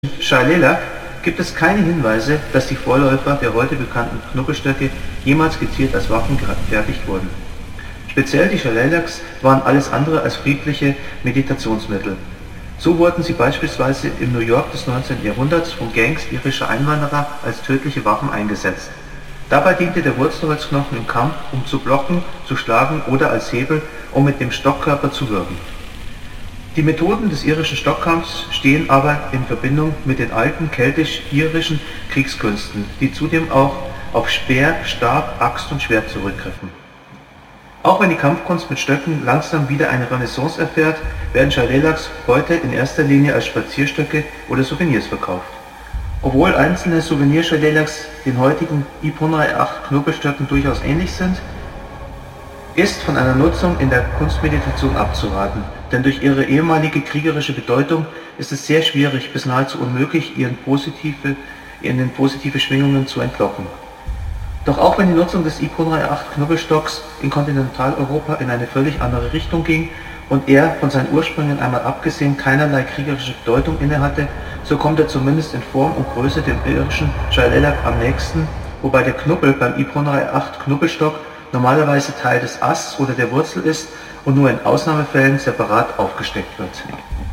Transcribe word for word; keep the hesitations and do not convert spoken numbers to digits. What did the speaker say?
Schalelah gibt es keine Hinweise, dass die Vorläufer der heute bekannten Knubbelstöcke jemals gezielt als Waffen gefertigt wurden. Speziell die Shalelahs waren alles andere als friedliche Meditationsmittel. So wurden sie beispielsweise im New York des neunzehnten Jahrhunderts von Gangs irischer Einwanderer als tödliche Waffen eingesetzt. Dabei diente der Wurzelholzknochen im Kampf, um zu blocken, zu schlagen oder als Hebel, um mit dem Stockkörper zu wirken. Die Methoden des irischen Stockkampfs stehen aber in Verbindung mit den alten keltisch-irischen Kriegskünsten, die zudem auch auf Speer, Stab, Axt und Schwert zurückgriffen. Auch wenn die Kampfkunst mit Stöcken langsam wieder eine Renaissance erfährt, werden Shalelahs heute in erster Linie als Spazierstöcke oder Souvenirs verkauft. Obwohl einzelne Souvenir-Shalelahs den heutigen I P hundert acht Knubbelstöcken durchaus ähnlich sind, ist von einer Nutzung in der Kunstmeditation abzuraten, denn durch ihre ehemalige kriegerische Bedeutung ist es sehr schwierig bis nahezu unmöglich, ihren positive, ihnen positive Schwingungen zu entlocken. Doch auch wenn die Nutzung des I P hundert acht Knubbelstocks in Kontinentaleuropa in eine völlig andere Richtung ging und er, von seinen Ursprüngen einmal abgesehen, keinerlei kriegerische Bedeutung innehatte, so kommt er zumindest in Form und Größe dem irischen Shalelah am nächsten, wobei der Knubbel beim I P hundert acht Knubbelstock normalerweise Teil des Asts oder der Wurzel ist und nur in Ausnahmefällen separat aufgesteckt wird.